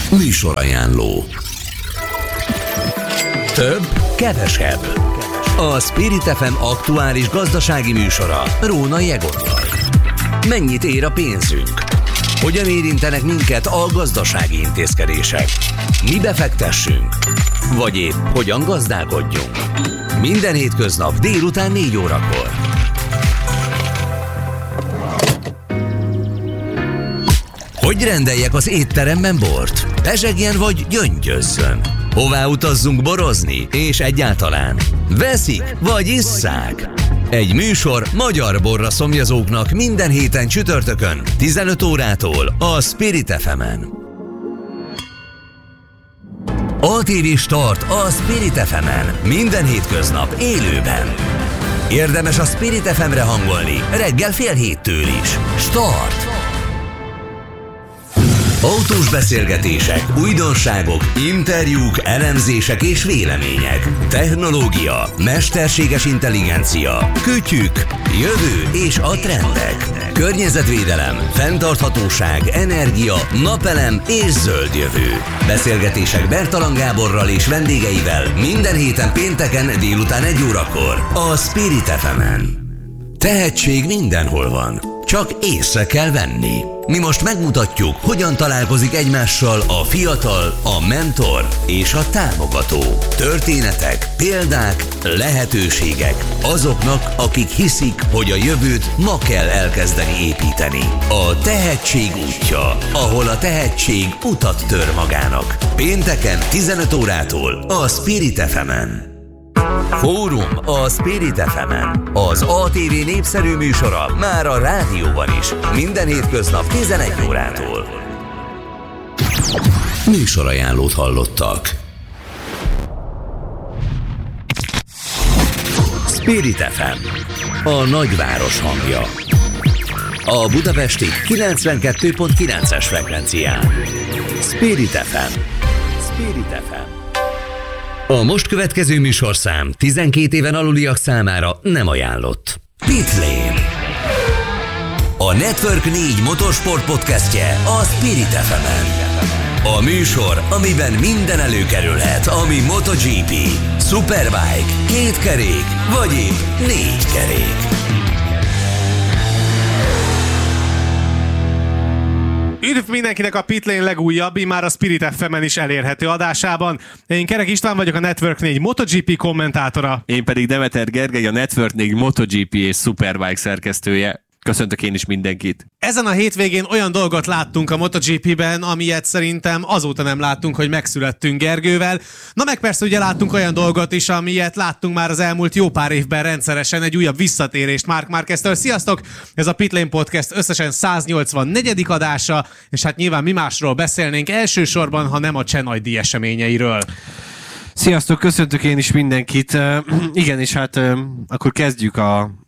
Műsorajánló. Több, kevesebb. A Spirit FM aktuális gazdasági műsora Rónai Egonnal. Mennyit ér a pénzünk? Hogyan érintenek minket a gazdasági intézkedések? Mi befektessünk? Vagy épp hogyan gazdálkodjunk? Minden hétköznap délután 4 órakor. Hogy rendeljek az étteremben bort? Pezsegjen vagy gyöngyözzön? Hová utazzunk borozni? És egyáltalán veszik vagy isszák? Egy műsor magyar borra szomjazóknak minden héten csütörtökön 15 órától a Spirit FM-en. ATV Start a Spirit FM-en minden hétköznap élőben. Érdemes a Spirit FM-re hangolni reggel 6:30 is. Start! Autós beszélgetések, újdonságok, interjúk, elemzések és vélemények. Technológia, mesterséges intelligencia, kütyük, jövő és a trendek. Környezetvédelem, fenntarthatóság, energia, napelem és zöld jövő. Beszélgetések Bertalan Gáborral és vendégeivel minden héten pénteken délután 1 órakor a Spirit FM-en. Tehetség mindenhol van, csak észre kell venni. Mi most megmutatjuk, hogyan találkozik egymással a fiatal, a mentor és a támogató. Történetek, példák, lehetőségek azoknak, akik hiszik, hogy a jövőt ma kell elkezdeni építeni. A tehetség útja, ahol a tehetség utat tör magának. Pénteken 15 órától a Spirit FM-en. Fórum a Spirit FM-en. Az ATV népszerű műsora már a rádióban is. Minden hétköznap 11 órától. Műsorajánlót hallottak. Spirit FM, a nagyváros hangja. A budapesti 92.9-es frekvencián. Spirit FM. Spirit FM. A most következő műsorszám 12 éven aluliak számára nem ajánlott. Pitlane. A Network 4 motorsport podcastje a Spirit FM-en. A műsor, amiben minden előkerülhet, ami MotoGP, Superbike, 2 kerék, vagy épp 4 kerék. Üdv mindenkinek a Pitlane legújabb, már a Spirit FM-en is elérhető adásában. Én Kerek István vagyok, a Network 4 MotoGP kommentátora. Én pedig Demeter Gergely, a Network 4 MotoGP és Superbike szerkesztője. Köszöntök én is mindenkit. Ezen a hétvégén olyan dolgot láttunk a MotoGP-ben, amilyet szerintem azóta nem láttunk, hogy megszülettünk Gergővel. Na meg persze ugye láttunk olyan dolgot is, amilyet láttunk már az elmúlt jó pár évben rendszeresen, egy újabb visszatérést Marc Márqueztől. Sziasztok! Ez a Pitlane Podcast összesen 184. adása, és hát nyilván mi másról beszélnénk elsősorban, ha nem a Cseh nagydíj eseményeiről. Sziasztok, köszöntök én is mindenkit. Igen, és hát akkor kezdjük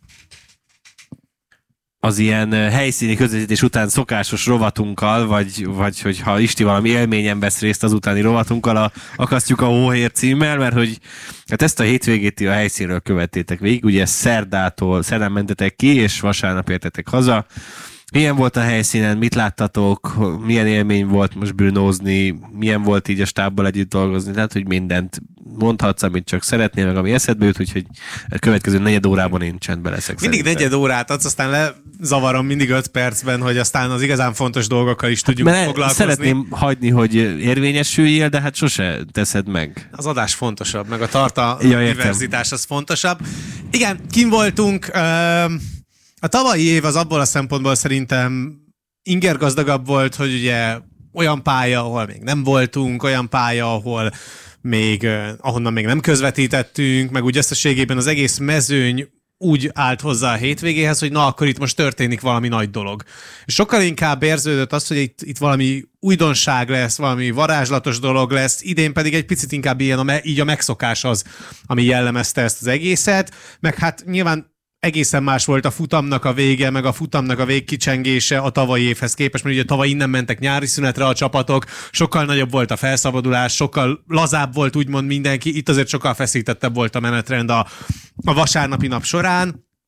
az ilyen helyszíni közvetítés után szokásos rovatunkkal, vagy hogyha Isti valami élményen vesz részt az utáni rovatunkkal, akasztjuk a Hóhér címmel, mert hogy hát ezt a hétvégét ti a helyszínről követtétek végig, ugye szerdán mentetek ki, és vasárnap értetek haza. Milyen volt a helyszínen, mit láttatok, milyen élmény volt most bűnózni, milyen volt így a stábbal együtt dolgozni, tehát hogy mindent mondhatsz, amit csak szeretnél, meg ami eszedbe jut, úgyhogy a következő 4 órában én csendbe leszek. Mindig 4 órát adsz, aztán lezavarom mindig 5 percben, hogy aztán az igazán fontos dolgokkal is tudjuk foglalkozni. Szeretném hagyni, hogy érvényesüljél, de hát sose teszed meg. Az adás fontosabb, meg a diverzitás az fontosabb. Igen, kim voltunk. A tavalyi év az abból a szempontból szerintem ingergazdagabb volt, hogy ugye olyan pálya, ahol még nem voltunk, olyan pálya, ahonnan még nem közvetítettünk, meg úgy összességében az egész mezőny úgy állt hozzá a hétvégéhez, hogy na, akkor itt most történik valami nagy dolog. És sokkal inkább érződött az, hogy itt valami újdonság lesz, valami varázslatos dolog lesz, idén pedig egy picit inkább így a megszokás az, ami jellemezte ezt az egészet, meg hát nyilván egészen más volt a futamnak a vége, meg a futamnak a végkicsengése a tavalyi évhez képest, mert ugye tavaly innen mentek nyári szünetre a csapatok, sokkal nagyobb volt a felszabadulás, sokkal lazább volt úgymond mindenki, itt azért sokkal feszítettebb volt a menetrend a vasárnapi nap során.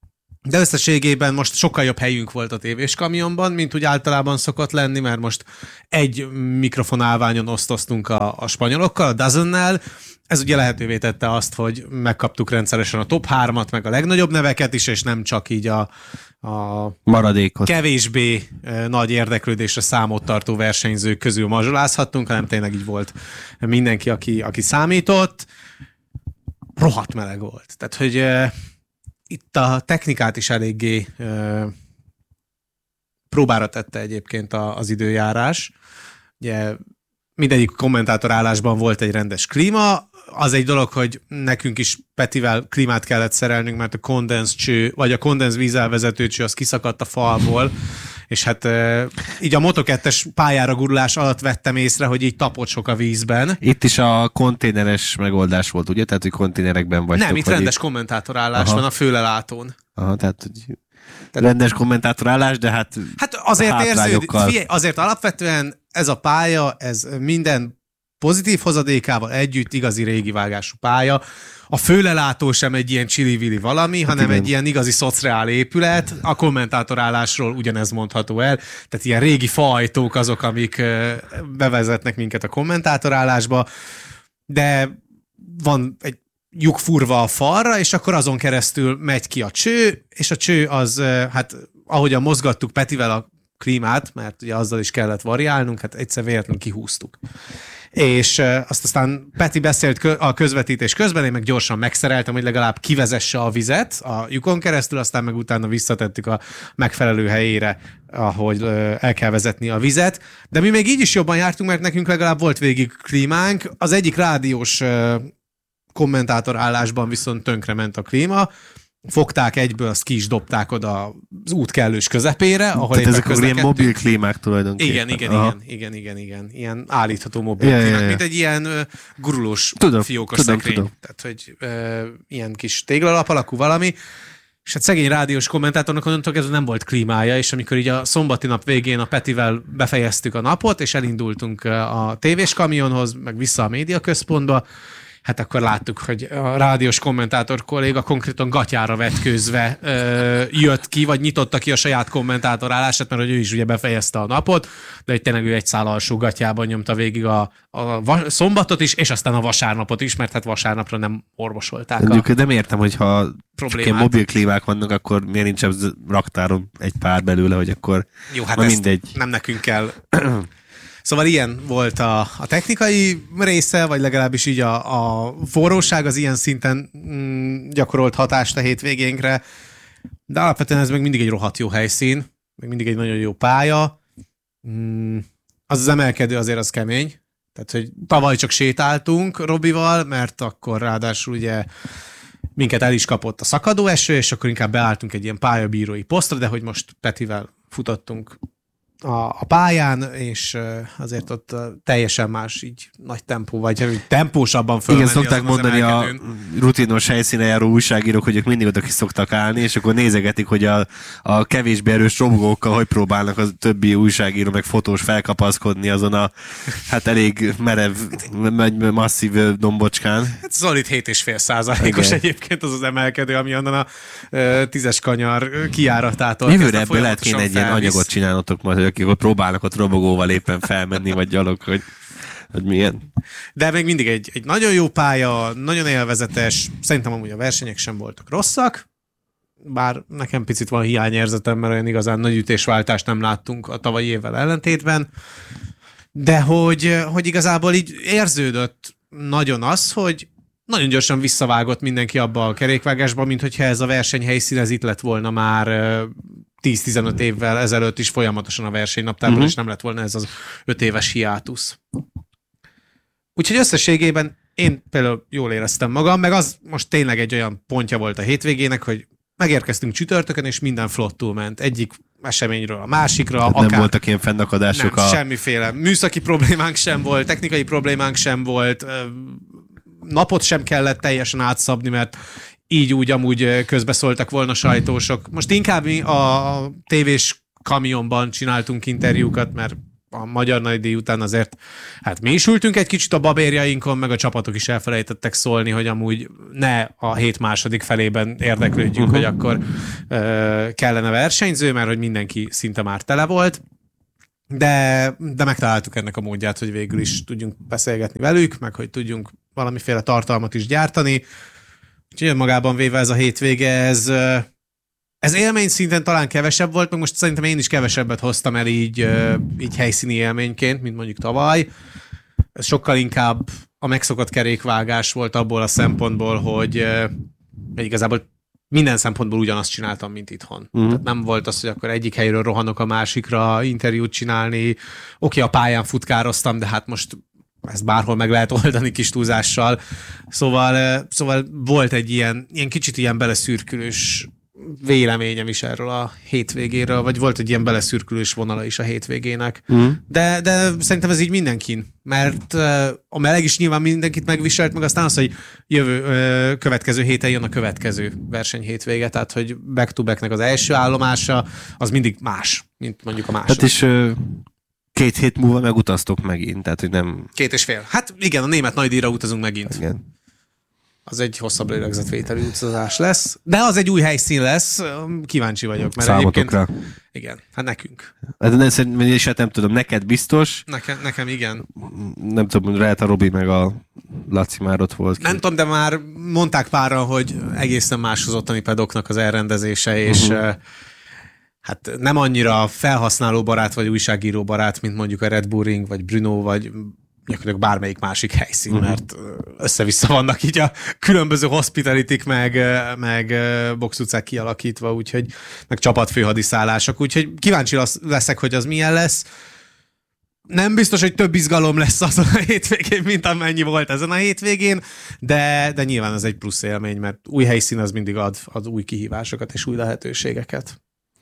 De összességében most sokkal jobb helyünk volt a tévés kamionban, mint úgy általában szokott lenni, mert most egy mikrofonálványon osztoztunk a spanyolokkal, a Dazennel. Ez ugye lehetővé tette azt, hogy megkaptuk rendszeresen a top 3-at, meg a legnagyobb neveket is, és nem csak így a maradékot. Kevésbé nagy érdeklődésre számot tartó versenyzők közül mazsolázhattunk, hanem tényleg így volt mindenki, aki számított. Rohadt meleg volt. Tehát, hogy itt a technikát is eléggé próbára tette egyébként az időjárás. Ugye mindegyik kommentátorállásban volt egy rendes klíma. Az egy dolog, hogy nekünk is Petivel klímát kellett szerelnünk, mert a kondenzcső, vagy a kondenzvízelvezető cső az kiszakadt a falból, és hát így a Moto2-es pályára gurulás alatt vettem észre, hogy így tapott sok a vízben. Itt is a konténeres megoldás volt, ugye? Tehát, hogy konténerekben vagytok. Nem, itt rendes kommentátorállás van a főlelátón. Aha, tehát rendes kommentátorállás, de hát azért azért alapvetően ez a pálya, ez minden pozitív hozadékával együtt igazi régi vágású pálya. A főlelátó sem egy ilyen csili-vili valami, hanem egy ilyen igazi szociál épület. A kommentátorállásról ugyanez mondható el. Tehát ilyen régi faajtók azok, amik bevezetnek minket a kommentátorállásba, de van egy lyuk furva a falra, és akkor azon keresztül megy ki a cső, és a cső az, hát ahogyan mozgattuk Petivel a klímát, mert ugye azzal is kellett variálnunk, hát egyszer véletlenül kihúztuk. És aztán Peti beszélt a közvetítés közben, én meg gyorsan megszereltem, hogy legalább kivezesse a vizet a lyukon keresztül, aztán meg utána visszatettük a megfelelő helyére, ahogy el kell vezetni a vizet. De mi még így is jobban jártunk, mert nekünk legalább volt végig klímánk. Az egyik rádiós kommentátor állásban viszont tönkrement a klíma, fogták egyből, azt ki is dobták oda az út kellős közepére, ahol éppen ezek ilyen mobil klímák tulajdonképpen. Igen. Ilyen állítható mobil klímák, mint egy ilyen gurulós fiókos szekrény. Tudom. Tehát, hogy ilyen kis téglalap alakú valami, és hát szegény rádiós kommentátornak onnantól kezdve nem volt klímája, és amikor így a szombati nap végén a Petivel befejeztük a napot, és elindultunk a tévés kamionhoz, meg vissza a médiaközpontba, hát akkor láttuk, hogy a rádiós kommentátor kolléga konkrétan gatyára vetkőzve jött ki, vagy nyitotta ki a saját kommentátorállását, mert hogy ő is ugye befejezte a napot, de hogy tényleg ő egy szál alsó gatyában nyomta végig a szombatot is, és aztán a vasárnapot is, mert hát vasárnapra nem orvosolták nem értem, hogyha csak ilyen mobil klímák vannak, akkor miért nincs az raktáron egy pár belőle, hogy akkor jó, hát mindegy. Nem nekünk kell... Szóval ilyen volt a technikai része, vagy legalábbis így a forróság az ilyen szinten gyakorolt hatást a hétvégénkre, de alapvetően ez meg mindig egy rohadt jó helyszín, meg mindig egy nagyon jó pálya. Az emelkedő azért az kemény, tehát hogy tavaly csak sétáltunk Robival, mert akkor ráadásul ugye minket el is kapott a szakadó eső, és akkor inkább beálltunk egy ilyen pályabírói posztra, de hogy most Petivel futottunk a pályán, és azért ott teljesen más így nagy tempó, vagy tempósabban fölmenni. Igen, szokták mondani a rutinos helyszínen járó újságírók, hogy ők mindig oda ki szoktak állni, és akkor nézegetik, hogy a kevésbé erős robogókkal hogy próbálnak a többi újságíró meg fotós felkapaszkodni azon a hát elég merev, masszív dombocskán. Hát szolid 7,5%-os egyébként az emelkedő, ami onnan a 10-es kanyar kijáratától. Jövőre ebből lehet kéne egy ilyen anyagot csinálnotok majd, akik ott próbálnak ott robogóval éppen felmenni, vagy gyalog, hogy milyen. De még mindig egy nagyon jó pálya, nagyon élvezetes, szerintem amúgy a versenyek sem voltak rosszak, bár nekem picit van hiányérzetem, mert olyan igazán nagy ütésváltást nem láttunk a tavalyi évvel ellentétben, de hogy igazából így érződött nagyon az, hogy nagyon gyorsan visszavágott mindenki abba a kerékvágásba, mint hogyha ez a versenyhelyszín ez itt lett volna már 10-15 évvel ezelőtt is folyamatosan a versenynaptárban, és nem lett volna ez az 5 éves hiátusz. Úgyhogy összességében én például jól éreztem magam, meg az most tényleg egy olyan pontja volt a hétvégének, hogy megérkeztünk csütörtökön, és minden flottul ment. Egyik eseményről a másikra. Nem voltak ilyen fennakadások? Nem, semmiféle. Műszaki problémánk sem volt, technikai problémánk sem volt, napot sem kellett teljesen átszabni, mert így úgy amúgy közbeszóltak volna sajtósok. Most inkább mi a tévés kamionban csináltunk interjúkat, mert a magyar nagydíj után azért, hát mi is ültünk egy kicsit a babérjainkon, meg a csapatok is elfelejtettek szólni, hogy amúgy ne a hét második felében érdeklődjünk, hogy akkor kellene versenyző, mert hogy mindenki szinte már tele volt. De megtaláltuk ennek a módját, hogy végül is tudjunk beszélgetni velük, meg hogy tudjunk valamiféle tartalmat is gyártani. Úgyhogy magában véve ez a hétvége, ez élmény szinten talán kevesebb volt, meg most szerintem én is kevesebbet hoztam el így helyszíni élményként, mint mondjuk tavaly. Ez sokkal inkább a megszokott kerékvágás volt abból a szempontból, hogy igazából minden szempontból ugyanazt csináltam, mint itthon. Tehát nem volt az, hogy akkor egyik helyről rohanok a másikra interjút csinálni. Oké, a pályán futkároztam, de hát most ezt bárhol meg lehet oldani kis túlzással. Szóval volt egy ilyen kicsit ilyen beleszürkülős véleményem is erről a hétvégéről, vagy volt egy ilyen beleszürkülős vonala is a hétvégének. De szerintem ez így mindenkin, mert a meleg is nyilván mindenkit megviselt, meg aztán az, hogy következő héten jön a következő verseny hétvége, tehát hogy back-to-backnek az első állomása, az mindig más, mint mondjuk a második. Hát is 2 hét múlva megutaztok megint, tehát hogy nem... 2,5. Hát igen, a német nagydíjra utazunk megint. Igen. Az egy hosszabb lélegzetvételű utazás lesz. De az egy új helyszín lesz. Kíváncsi vagyok. Mert számotokra. Igen, hát nekünk. Hát nem tudom, neked biztos. Nekem igen. Nem tudom, lehet a Robi meg a Laci már ott volt. Nem tudom, de már mondták páran, hogy egészen más az ottani pedoknak az elrendezése, és hát nem annyira felhasználóbarát vagy újságíróbarát, mint mondjuk a Red Bull Ring, vagy Brno, vagy gyakorlatilag bármelyik másik helyszín, mert össze-vissza vannak így a különböző hospitalitik, meg box utcák kialakítva, úgyhogy meg csapatfőhadiszállások, úgyhogy kíváncsi leszek, hogy az milyen lesz. Nem biztos, hogy több izgalom lesz azon a hétvégén, mint amennyi volt ezen a hétvégén, de nyilván ez egy plusz élmény, mert új helyszín az mindig ad új kihívásokat és új lehetőségeket.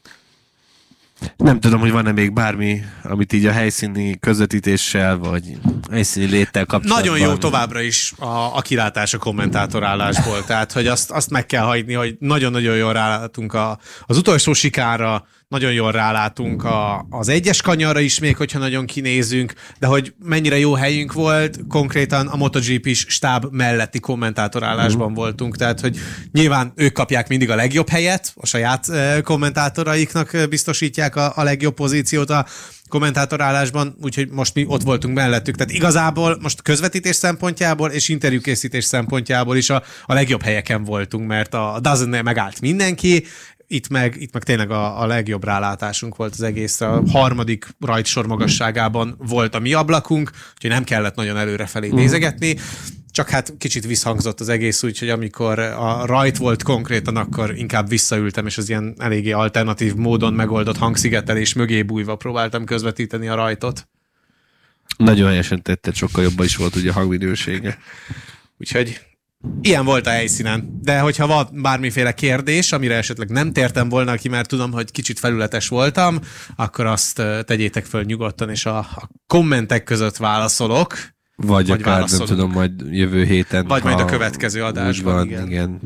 Nem tudom, hogy van-e még bármi, amit így a helyszíni közvetítéssel, vagy helyszíni léttel kapcsolatban. Nagyon jó továbbra is a kilátás a kommentátorállásból, tehát hogy azt meg kell hagyni, hogy nagyon-nagyon jól rálátunk az utolsó sikára, nagyon jól rálátunk az egyes kanyarra is, még hogyha nagyon kinézünk, de hogy mennyire jó helyünk volt, konkrétan a MotoGP-s stáb melletti kommentátorállásban voltunk, tehát hogy nyilván ők kapják mindig a legjobb helyet, a saját kommentátoraiknak biztosítják a legjobb pozíciót a kommentátorállásban, úgyhogy most mi ott voltunk mellettük. Tehát igazából most közvetítés szempontjából és interjúkészítés szempontjából is a legjobb helyeken voltunk, mert a Dozennél megállt mindenki, itt meg tényleg a legjobb rálátásunk volt az egészre. A harmadik rajtsor magasságában volt a mi ablakunk, úgyhogy nem kellett nagyon előrefelé nézegetni, csak hát kicsit visszhangzott az egész, úgyhogy amikor a rajt volt konkrétan, akkor inkább visszaültem, és az ilyen eléggé alternatív módon megoldott hangszigetelés mögé bújva próbáltam közvetíteni a rajtot. Nagyon helyesen tetted, sokkal jobban is volt ugye a hangminősége. Úgyhogy ilyen volt a helyszínen. De hogyha van bármiféle kérdés, amire esetleg nem tértem volna ki, mert tudom, hogy kicsit felületes voltam, akkor azt tegyétek föl nyugodtan, és a kommentek között válaszolok. Vagy akár nem tudom, majd jövő héten. Vagy majd a következő adásban. Van, igen.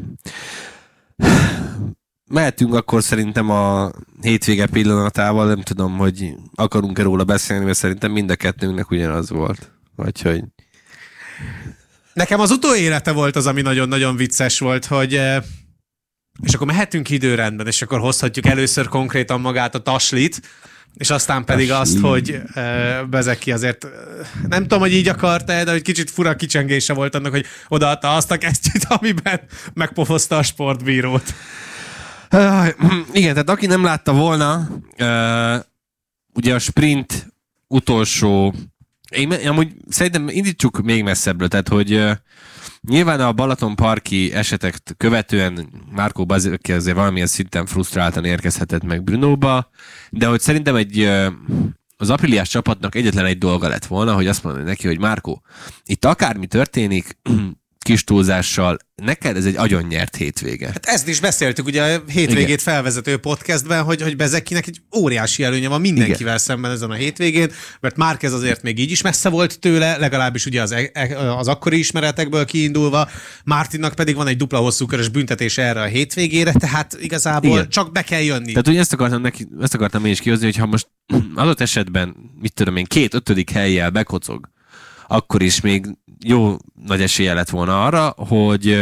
Mehetünk akkor szerintem a hétvége pillanatával, nem tudom, hogy akarunk-e róla beszélni, mert szerintem mind a kettőnknek ugyanaz volt. Vagy hogy... Nekem az utóélete volt az, ami nagyon-nagyon vicces volt, hogy és akkor mehetünk időrendben, és akkor hozhatjuk először konkrétan magát a taslit, és aztán pedig azt, hogy Bezeki azért nem tudom, hogy így akarta, de hogy kicsit fura kicsengése volt annak, hogy odaadta azt a kesztyűt, amiben megpofozta a sportbírót. Igen, tehát aki nem látta volna, ugye a sprint utolsó, én amúgy szerintem indítsuk még messzebbről, tehát hogy nyilván a Balatonparki esetek követően Marco Bezzecchi azért valamilyen szinten frusztráltan érkezhetett meg Brnóba, de hogy szerintem az Apriliás csapatnak egyetlen egy dolga lett volna, hogy azt mondani neki, hogy Marco, itt akármi történik, kis túlzással, neked ez egy agyonnyert hétvége. Hát ezt is beszéltük ugye a hétvégét felvezető podcastben, hogy Bezzecchinek egy óriási előnye van mindenkivel szemben ezen a hétvégén, mert Márquez azért még így is messze volt tőle, legalábbis ugye az akkori ismeretekből kiindulva, Martinnak pedig van egy dupla hosszúkörös büntetés erre a hétvégére, tehát igazából csak be kell jönni. Tehát ugye ezt akartam én is kihozni, hogy ha most adott esetben, mit tudom én, 2 5. hellyel bekocog, akkor is még jó nagy esélye lett volna arra, hogy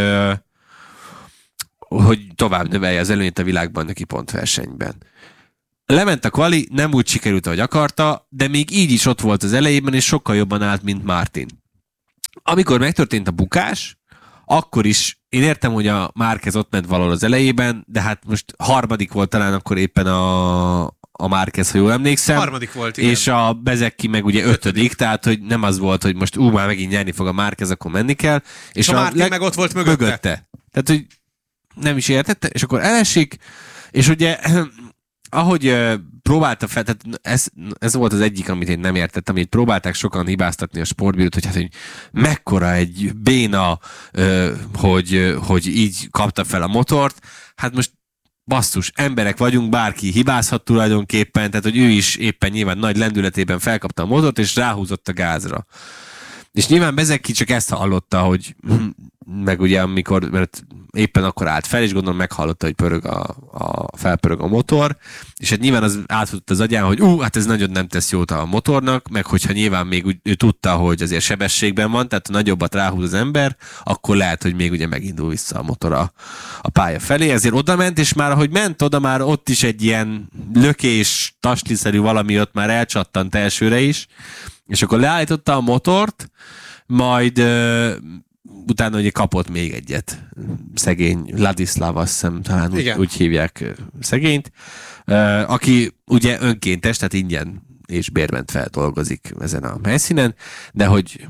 tovább növelje az előnyt a világban neki pontversenyben. Lement a kvali, nem úgy sikerült, ahogy akarta, de még így is ott volt az elejében, és sokkal jobban állt, mint Martin. Amikor megtörtént a bukás, akkor is én értem, hogy a Márquez ott ment valahol az elejében, de hát most harmadik volt talán akkor éppen a Márquez, ha jól emlékszem. Harmadik volt, igen. És a Bezzecchi meg ugye 5., tehát hogy nem az volt, hogy most már megint nyerni fog a Márquez, akkor menni kell. És a Martin meg ott volt mögötte. Tehát, hogy nem is értette, és akkor elesik, és ugye ahogy próbálta fel, tehát ez volt az egyik, amit én nem értettem, amit próbálták sokan hibáztatni a sportbírót, hogy hát, hogy mekkora egy béna, hogy így kapta fel a motort. Hát most basszus, emberek vagyunk, bárki hibázhat tulajdonképpen, tehát hogy ő is éppen nyilván nagy lendületében felkapta a motort, és ráhúzott a gázra. És nyilván Bezzecchi csak ezt hallotta, hogy meg ugye amikor, mert éppen akkor állt fel, és gondolom meghallotta, hogy felpörög a motor, és hát nyilván az átfutott az agyán, hogy hát ez nagyon nem tesz jót a motornak, meg hogyha nyilván még ő tudta, hogy azért sebességben van, tehát ha nagyobbat ráhúz az ember, akkor lehet, hogy még ugye megindul vissza a motor a pálya felé, ezért oda ment, és már ahogy ment oda, már ott is egy ilyen lökés, tasliszerű valami ott már elcsattant elsőre is, és akkor leállította a motort, majd utána ugye kapott még egyet. Szegény Ladislav, azt hiszem, talán úgy hívják szegényt, aki ugye önkéntes, tehát ingyen és bérment feldolgozik ezen a helyszínen, de hogy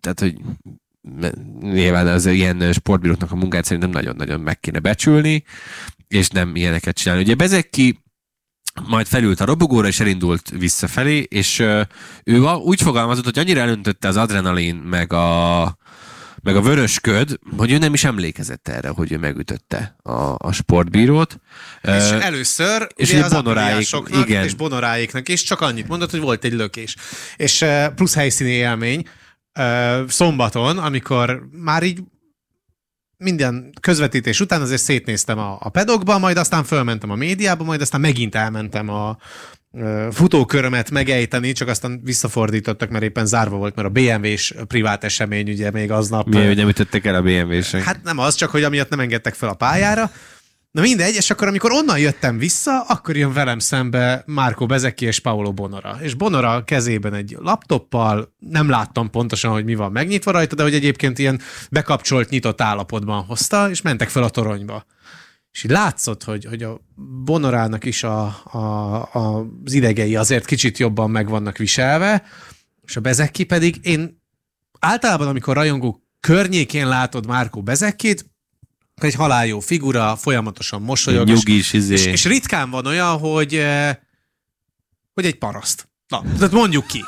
nyilván az ilyen sportbíróknak a munkát szerintem nagyon-nagyon meg kéne becsülni, és nem ilyeneket csinálni. Ugye Bezzecchi majd felült a robogóra, és elindult visszafelé, és ő úgy fogalmazott, hogy annyira elöntötte az adrenalin, meg a vörös köd, hogy ő nem is emlékezett erre, hogy ő megütötte a sportbírót. És először és ugye az Bonoráéknak, és Bonoráéknak, és csak annyit mondott, hogy volt egy lökés. És plusz helyszíni élmény szombaton, amikor már így minden közvetítés után azért szétnéztem a pedokba, majd aztán fölmentem a médiába, majd aztán megint elmentem a futókörömet megejteni, csak aztán visszafordítottak, mert éppen zárva volt, mert a BMW-s privát esemény ugye még aznap. Miért, hogy nem ütöttek el a BMW-sek? Hát nem az, csak hogy amiatt nem engedtek fel a pályára. Na mindegy, és akkor amikor onnan jöttem vissza, akkor jön velem szembe Marco Bezzecchi és Paolo Bonora. És Bonora kezében egy laptoppal, nem láttam pontosan, hogy mi van megnyitva rajta, de hogy egyébként ilyen bekapcsolt, nyitott állapotban hozta, és mentek fel a toronyba. És így látszott, hogy a Bonorának is az idegei azért kicsit jobban meg vannak viselve, és a Bezzecchi pedig én általában, amikor rajongó környékén látod Marco Bezzeccit, egy haláljó figura, folyamatosan mosolyog. Nyugis, és ritkán van olyan, hogy egy paraszt. Na, tehát mondjuk ki.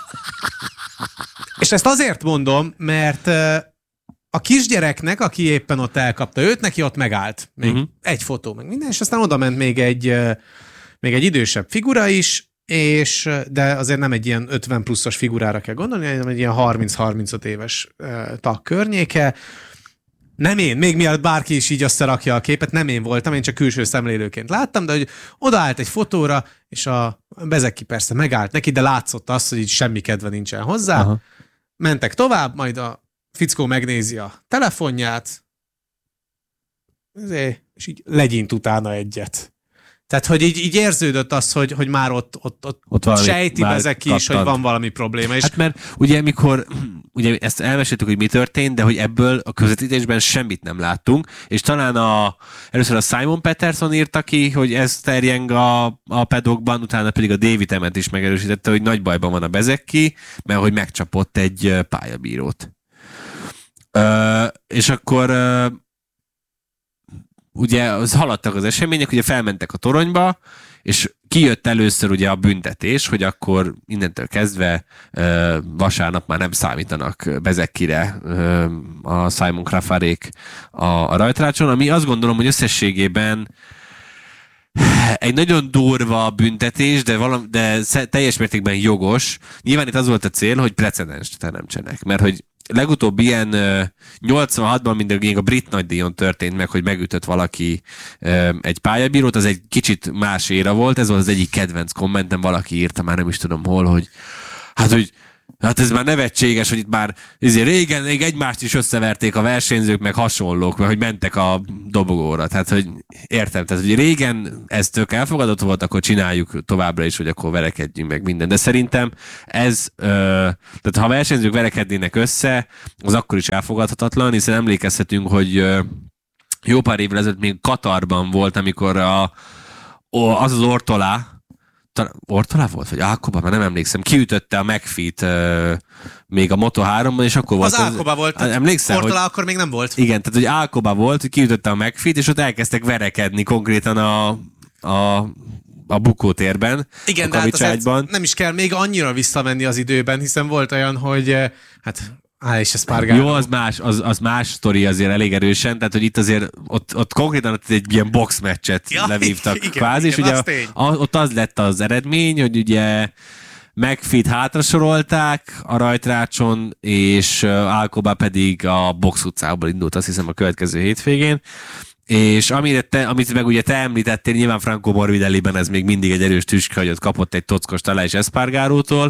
És ezt azért mondom, mert a kisgyereknek, aki éppen ott elkapta őt, neki ott megállt. Még egy fotó, meg minden, és aztán oda ment még egy idősebb figura is, de azért nem egy ilyen 50 pluszos figurára kell gondolni, hanem egy ilyen 30-35 éves tag környéke. Nem én, még mielőtt bárki is így összerakja a képet, nem én voltam, én csak külső szemlélőként láttam, de hogy odaállt egy fotóra, és a Bezzecchi persze megállt neki, de látszott az, hogy így semmi kedve nincsen hozzá. Aha. Mentek tovább, majd a fickó megnézi a telefonját, és így legyint utána egyet. Tehát, hogy így érződött az, hogy már ott sejti Bezzecchi is, hogy van valami probléma. És hát mert ugye mikor, ugye ezt elmeséltük, hogy mi történt, de hogy ebből a közvetítésben semmit nem láttunk, és talán először a Simon Peterson írta ki, hogy ez terjeng a pedokban, utána pedig a David Emmet is megerősítette, hogy nagy bajban van a Bezzecchi, mert hogy megcsapott egy pályabírót. És akkor ugye haladtak az események, ugye felmentek a toronyba, és kijött először ugye a büntetés, hogy akkor innentől kezdve vasárnap már nem számítanak Bezekkire a Simon Crafarék a rajtrácson, ami azt gondolom, hogy összességében egy nagyon durva büntetés, de teljes mértékben jogos. Nyilván itt az volt a cél, hogy precedenst teremtsenek, mert hogy legutóbb ilyen 86-ban mindig a brit nagydíjon történt meg, hogy megütött valaki egy pályabírót, az egy kicsit más éra volt, ez volt az egyik kedvenc kommentem, valaki írta, már nem is tudom hol, hogy hát ez már nevetséges, hogy itt már régen még egymást is összeverték a versenyzők, meg hasonlók, mert hogy mentek a dobogóra. Tehát, hogy értem, tehát, hogy régen ez tök elfogadott volt, akkor csináljuk továbbra is, hogy akkor verekedjünk meg minden. De szerintem ez, tehát ha a versenyzők verekednének össze, az akkor is elfogadhatatlan, hiszen emlékezhetünk, hogy jó pár évvel ezelőtt még Katarban volt, amikor az Ortolá volt? Vagy Alcoba? Már nem emlékszem. Kiütötte a McPhee-t még a Moto3-ban, és akkor volt... Az Alcoba volt. Emlékszem, Ortolá akkor még nem volt. Igen, tehát hogy Alcoba volt, hogy kiütötte a McPhee-t, és ott elkezdtek verekedni konkrétan a bukótérben. Igen, de hát nem is kell még annyira visszamenni az időben, hiszen volt olyan, hogy és Espargaró. Jó, az más sztori azért elég erősen, tehát hogy itt azért ott konkrétan egy ilyen boxmeccset levívtak kvázi, és ugye ott az lett az eredmény, hogy ugye McPhee-t hátrasorolták a rajtrácson, és Alcoba pedig a box utcából indult, azt hiszem a következő hétvégén. És amit meg ugye te említettél, nyilván Franco Morbidelliben ez még mindig egy erős tüske, hogy ott kapott egy tockost Aleix Espargarótól.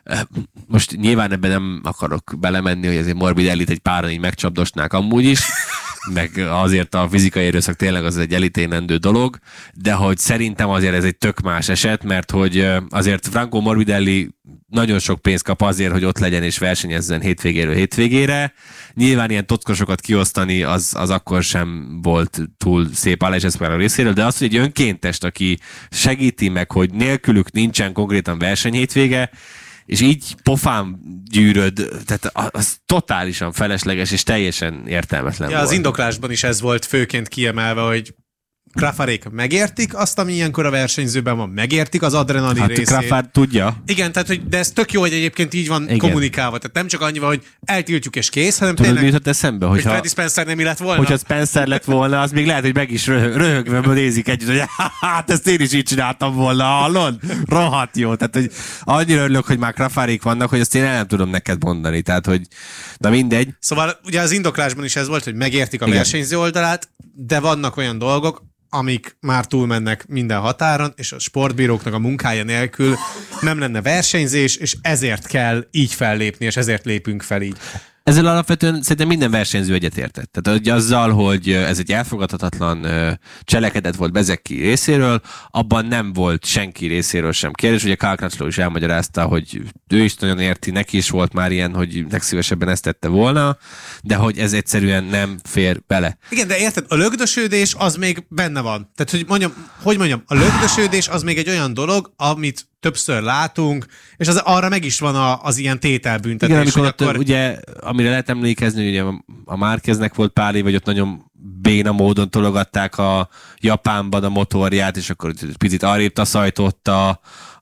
Most nyilván ebben nem akarok belemenni, hogy ezért Morbidellit egy páran így megcsapdosnák amúgy is, meg azért a fizikai erőszak tényleg az egy elítélendő dolog, de hogy szerintem azért ez egy tök más eset, mert hogy azért Franco Morbidelli nagyon sok pénzt kap azért, hogy ott legyen és versenyezzen hétvégéről hétvégére. Nyilván ilyen tockosokat kiosztani az akkor sem volt túl szép Aleix Espargaró részéről, de az, hogy egy önkéntest, aki segíti meg, hogy nélkülük nincsen konkrétan versenyhétvége, és így pofán gyűröd, tehát az totálisan felesleges és teljesen értelmetlen volt. Az indoklásban is ez volt főként kiemelve, hogy Crafarék megértik azt, ami ilyenkor a versenyzőben van, megértik az adrenalin részét. Crafarék tudja. Igen, tehát, de ez tök jó, hogy egyébként így van kommunikálva. Tehát nem csak annyi van, hogy eltiltjuk és kész, hanem tényleg, mi jutott eszembe, hogy Freddie Spencer nem lett volna. Hogyha Spencer lett volna, az még lehet, hogy meg is röhögve nézik együtt, hogy hát ezt én is így csináltam volna, hallod? Rohadt jó. Tehát, hogy annyira örülök, hogy már Crafarék vannak, hogy azt én el nem tudom neked mondani. Tehát, hogy na mindegy. Szóval ugye az indoklásban is ez volt, hogy megértik a versenyző oldalát, de vannak olyan dolgok, amik már túlmennek minden határon, és a sportbíróknak a munkája nélkül nem lenne versenyzés, és ezért kell így fellépni, és ezért lépünk fel így. Ezzel alapvetően szerintem minden versenyző egyetértett. Tehát hogy azzal, hogy ez egy elfogadhatatlan cselekedet volt Bezzecchi részéről, abban nem volt senki részéről sem kérdés. Ugye Karl Crutchlow is elmagyarázta, hogy ő is nagyon érti, neki is volt már ilyen, hogy legszívesebben ezt tette volna, de hogy ez egyszerűen nem fér bele. Igen, de érted, a lögdösödés az még benne van. Tehát, hogy mondjam, a lögdösödés az még egy olyan dolog, amit többször látunk, és arra meg is van az ilyen tételbüntetés. Igen, amikor akkor... ugye, amire lehet emlékezni, ugye a Márqueznek volt pár év, vagy ott nagyon béna módon tologatták a Japánban a motorját, és akkor picit arrébb taszajtotta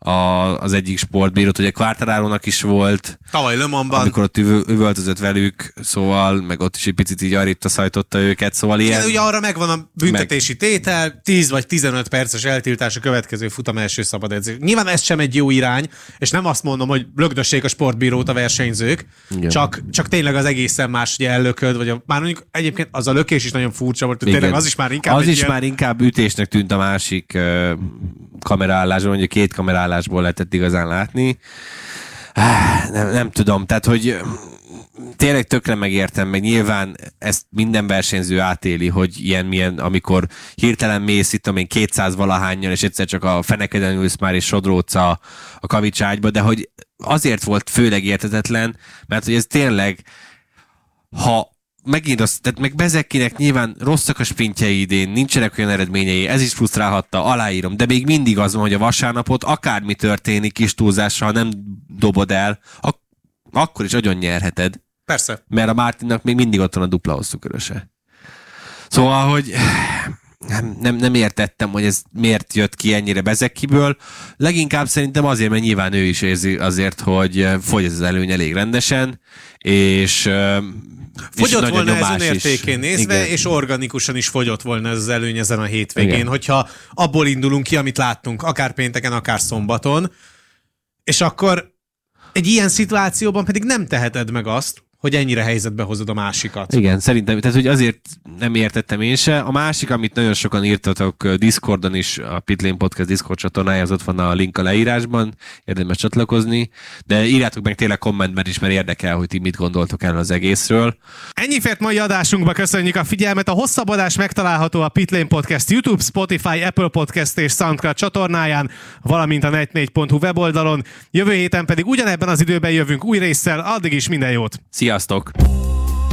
az egyik sportbírót, ugye Quartararónak is volt. Tavaly Le Mansban. Amikor ott üvöltözött velük, szóval, meg ott is egy picit így arrébb taszajtotta őket, szóval ilyen... Igen, ugye arra megvan a büntetési tétel, 10 vagy 15 perces eltiltás a következő futam első szabad edzés. Nyilván ez sem egy jó irány, és nem azt mondom, hogy lögdössék a sportbírót a versenyzők, csak tényleg az egészen más, ugye ellököd, vagy már mondjuk egyébként az a lökés is nagyon furcsa volt, tényleg az is már inkább már inkább ütésnek tűnt a másik kameraállásban, mondjuk 2 kamerállásból lehetett igazán látni. Nem tudom, tehát hogy tényleg tökre megértem, meg nyilván ezt minden versenyző átéli, hogy milyen, amikor hirtelen mész itt, 200 valahányan, és egyszer csak a fenekeden ülsz már, és sodródsz a kavicságyba, de hogy azért volt főleg érthetetlen, mert hogy ez tényleg, ha megint tehát meg Bezzecchinek nyilván rosszak a sprintjei idén, nincsenek olyan eredményei, ez is frusztrálhatta, aláírom, de még mindig az van, hogy a vasárnapot akármi történik kis túlzással, nem dobod el, akkor is agyon nyerheted. Persze. Mert a Martinnak még mindig ott van a dupla hosszú köröse. Szóval, hogy nem értettem, hogy ez miért jött ki ennyire Bezekiből. Leginkább szerintem azért, mert nyilván ő is érzi azért, hogy fogy ez az előny elég rendesen, és fogyott volna ez önértékén nézve, igen. És organikusan is fogyott volna ez az előny ezen a hétvégén, igen. Hogyha abból indulunk ki, amit láttunk, akár pénteken, akár szombaton, és akkor egy ilyen szituációban pedig nem teheted meg azt, hogy ennyire helyzetbe hozod a másikat. Igen, szerintem, tehát hogy azért nem értettem én se. A másik, amit nagyon sokan írtatok Discordon is, a Pitlane Podcast Discord csatornája, az ott van a link a leírásban, érdemes csatlakozni, de írjátok meg tényleg kommentben is, mert érdekel, hogy ti mit gondoltok erről az egészről. Ennyi fért mai adásunkba, köszönjük a figyelmet. A hosszabb adás megtalálható a Pitlane Podcast YouTube, Spotify, Apple Podcast és SoundCloud csatornáján, valamint a net4.hu weboldalon. Jövő héten pedig ugyanebben az időben jövünk új résszel, addig is minden jót! Sziasztok!